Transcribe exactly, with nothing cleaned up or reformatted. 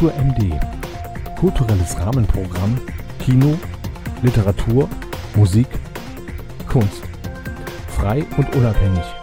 Kultur M D. Kulturelles Rahmenprogramm, Kino, Literatur, Musik, Kunst. Frei und unabhängig.